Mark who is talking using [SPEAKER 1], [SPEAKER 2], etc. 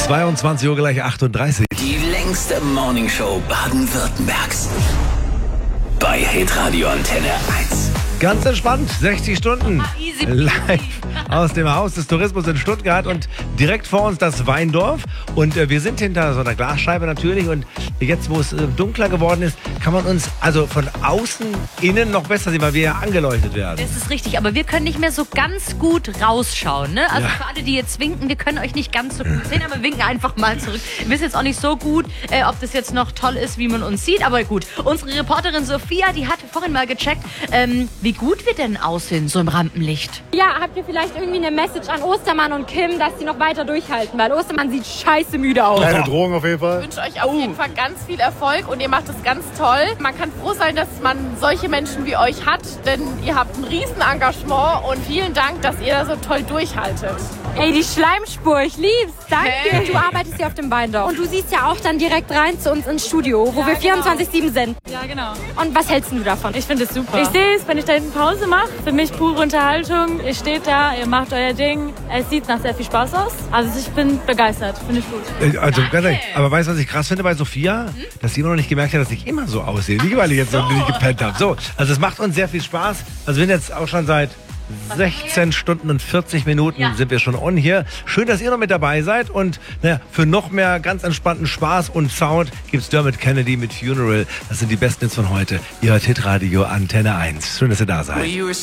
[SPEAKER 1] 22 Uhr gleich 38.
[SPEAKER 2] Die längste Morningshow Baden-Württembergs. Bei Hitradio Antenne 1.
[SPEAKER 1] Ganz entspannt, 60 Stunden live aus dem Haus des Tourismus in Stuttgart und direkt vor uns das Weindorf. Und wir sind hinter so einer Glasscheibe natürlich. Und jetzt, wo es dunkler geworden ist, kann man uns also von außen innen noch besser sehen, weil wir ja angeleuchtet werden.
[SPEAKER 3] Das ist richtig, aber wir können nicht mehr so ganz gut rausschauen. Ne? Also
[SPEAKER 1] Ja.
[SPEAKER 3] für alle, die jetzt winken, wir können euch nicht ganz so gut sehen, aber wir winken einfach mal zurück. Wir wissen jetzt auch nicht so gut, ob das jetzt noch toll ist, wie man uns sieht. Aber gut, unsere Reporterin Sophia, die hatte vorhin mal gecheckt, wie gut wir denn aussehen, so im Rampenlicht.
[SPEAKER 4] Ja, habt ihr vielleicht irgendwie eine Message an Ostermann und Kim, dass die noch weiter durchhalten? Weil Ostermann sieht scheiße müde aus.
[SPEAKER 5] Keine Drohung auf jeden Fall.
[SPEAKER 6] Ich wünsche euch auf jeden Fall ganz viel Erfolg und ihr macht es ganz toll. Man kann froh sein, dass man solche Menschen wie euch hat, denn ihr habt ein Riesenengagement und vielen Dank, dass ihr da so toll durchhaltet.
[SPEAKER 4] Ey, die Schleimspur, ich lieb's. Danke.
[SPEAKER 6] Hey.
[SPEAKER 4] Du arbeitest hier auf dem Weindorf. Und du siehst ja auch dann direkt rein zu uns ins Studio, wo wir 24/7 sind.
[SPEAKER 6] Ja, genau.
[SPEAKER 4] Und was hältst du davon?
[SPEAKER 6] Ich finde es super.
[SPEAKER 7] Ich sehe es, wenn ich da hinten Pause mache. Für mich pure Unterhaltung. Ihr steht da, ihr macht euer Ding. Es sieht nach sehr viel Spaß aus. Also ich bin begeistert. Finde ich gut.
[SPEAKER 1] Also, ganz ehrlich, aber weißt du, was ich krass finde bei Sophia? Dass sie immer noch nicht gemerkt hat, dass ich immer so aussehe. Nicht, weil ich jetzt noch nicht gepennt habe. So, also es macht uns sehr viel Spaß. Also wir sind jetzt auch schon seit 16 Stunden und 40 Minuten sind wir schon on hier. Schön, dass ihr noch mit dabei seid. Und naja, für noch mehr ganz entspannten Spaß und Sound gibt's Dermot Kennedy mit Funeral. Das sind die besten Hits von heute. Ihr hört Hitradio Antenne 1. Schön, dass ihr da seid.